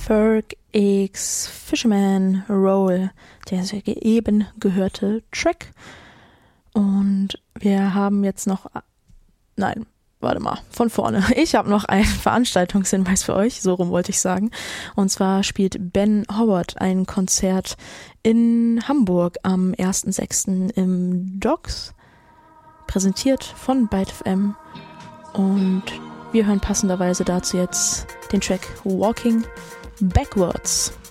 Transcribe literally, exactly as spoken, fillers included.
Ferg X Fisherman Roll, der eben gehörte Track. Und wir haben jetzt noch, nein, warte mal, von vorne. Ich habe noch einen Veranstaltungshinweis für euch, so rum wollte ich sagen. Und zwar spielt Ben Howard ein Konzert in Hamburg am ersten sechsten im Docks, präsentiert von Byte F M. Und wir hören passenderweise dazu jetzt den Track Walking Backwards.